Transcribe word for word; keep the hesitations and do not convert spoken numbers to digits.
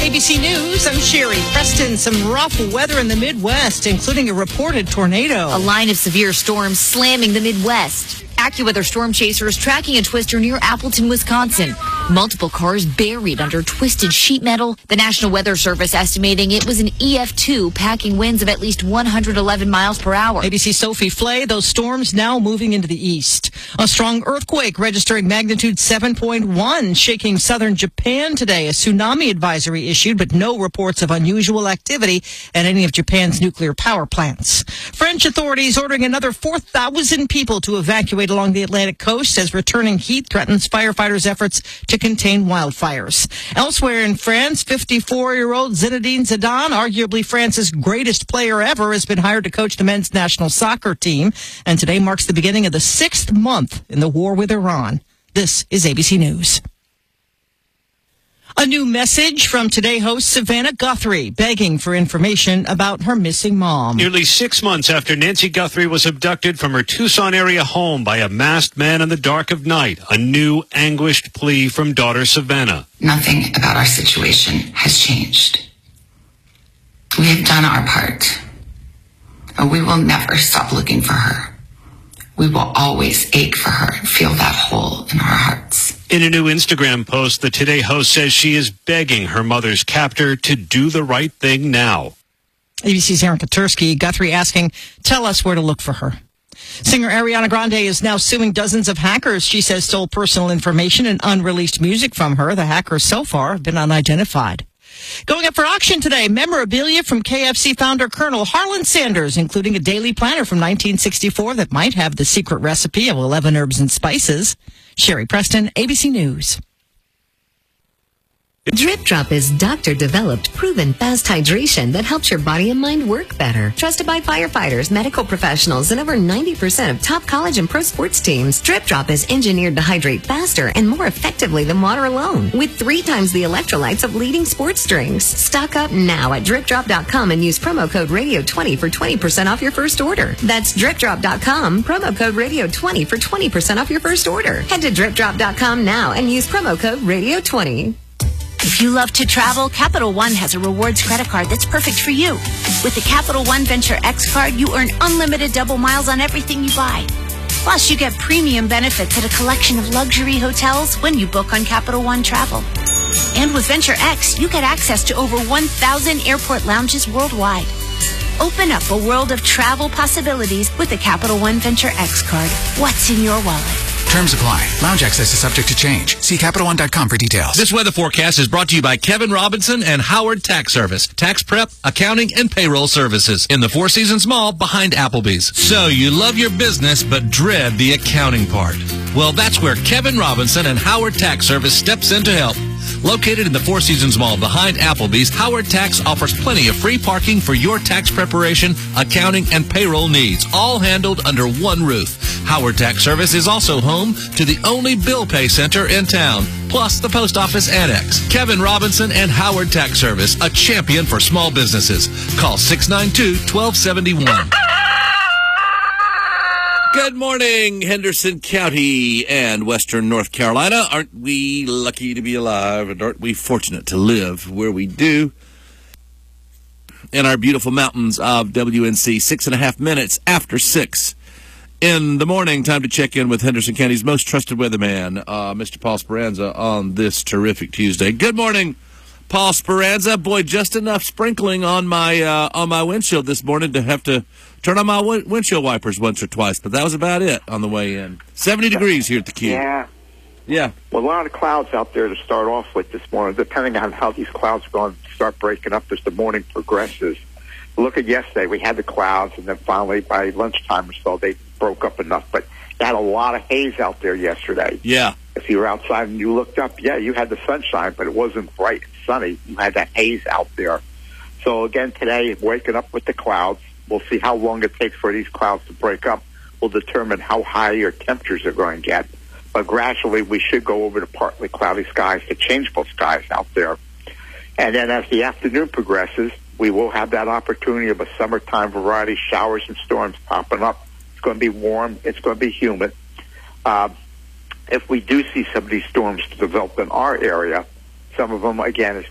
A B C News, I'm Sherry Preston. Some rough weather in the Midwest, including a reported tornado. A line of severe storms slamming the Midwest. AccuWeather storm chasers tracking a twister near Appleton, Wisconsin. Multiple cars buried under twisted sheet metal. The National Weather Service estimating it was an E F two, packing winds of at least one hundred eleven miles per hour. A B C Sophie Flay, those storms now moving into the east. A strong earthquake registering magnitude seven point one, shaking southern Japan today. A tsunami advisory issued, but no reports of unusual activity at any of Japan's nuclear power plants. French authorities ordering another four thousand people to evacuate along the Atlantic coast as returning heat threatens firefighters' efforts to contain wildfires. Elsewhere in France, fifty-four-year-old Zinedine Zidane, arguably France's greatest player ever, has been hired to coach the men's national soccer team. And today marks the beginning of the sixth month in the war with Iran. This is A B C News. A new message from Today host Savannah Guthrie, begging for information about her missing mom. Nearly six months after Nancy Guthrie was abducted from her Tucson area home by a masked man in the dark of night, a new anguished plea from daughter Savannah. Nothing about our situation has changed. We have done our part. We will never stop looking for her. We will always ache for her and feel that hole in our hearts. In a new Instagram post, the Today host says she is begging her mother's captor to do the right thing now. A B C's Aaron Katursky, Guthrie asking, tell us where to look for her. Singer Ariana Grande is now suing dozens of hackers she says stole personal information and unreleased music from her. The hackers so far have been unidentified. Going up for auction today, memorabilia from K F C founder Colonel Harlan Sanders, including a daily planner from nineteen sixty-four that might have the secret recipe of eleven herbs and spices. Sherry Preston, A B C News. Drip Drop is doctor-developed, proven fast hydration that helps your body and mind work better. Trusted by firefighters, medical professionals, and over ninety percent of top college and pro sports teams, Drip Drop is engineered to hydrate faster and more effectively than water alone, with three times the electrolytes of leading sports drinks. Stock up now at drip drop dot com and use promo code radio twenty for twenty percent off your first order. That's drip drop dot com, promo code radio twenty for twenty percent off your first order. Head to drip drop dot com now and use promo code radio twenty. If you love to travel, Capital One has a rewards credit card that's perfect for you. With the Capital One Venture X card, you earn unlimited double miles on everything you buy. Plus, you get premium benefits at a collection of luxury hotels when you book on Capital One Travel. And with Venture X, you get access to over one thousand airport lounges worldwide. Open up a world of travel possibilities with the Capital One Venture X card. What's in your wallet? Terms apply. Lounge access is subject to change. See Capital One dot com for details. This weather forecast is brought to you by Kevin Robinson and Howard Tax Service. Tax prep, accounting, and payroll services. In the Four Seasons Mall behind Applebee's. So you love your business but dread the accounting part. Well, that's where Kevin Robinson and Howard Tax Service steps in to help. Located in the Four Seasons Mall behind Applebee's, Howard Tax offers plenty of free parking for your tax preparation, accounting, and payroll needs, all handled under one roof. Howard Tax Service is also home to the only bill pay center in town, plus the post office annex. Kevin Robinson and Howard Tax Service, a champion for small businesses. Call six nine two, one two seven one. Good morning, Henderson County and Western North Carolina. Aren't we lucky to be alive, and aren't we fortunate to live where we do? In our beautiful mountains of W N C, six and a half minutes after six in the morning. Time to check in with Henderson County's most trusted weatherman, uh, Mister Paul Speranza, on this terrific Tuesday. Good morning, Paul Speranza. Boy, just enough sprinkling on my uh, on my windshield this morning to have to turn on my w- windshield wipers once or twice, but that was about it on the way in. seventy degrees here at the Cube. Yeah. Yeah. Well, a lot of clouds out there to start off with this morning, depending on how these clouds are going to start breaking up as the morning progresses. Look at yesterday. We had the clouds, and then finally by lunchtime or so, they broke up enough. But you had a lot of haze out there yesterday. Yeah. If you were outside and you looked up, yeah, you had the sunshine, but it wasn't bright and sunny. You had that haze out there. So, again, today, waking up with the clouds. We'll see how long it takes for these clouds to break up. Will determine how high your temperatures are going to get. But gradually, we should go over to partly cloudy skies to changeable skies out there. And then as the afternoon progresses, we will have that opportunity of a summertime variety, showers and storms popping up. It's going to be warm. It's going to be humid. Uh, if we do see some of these storms develop in our area, some of them, again, is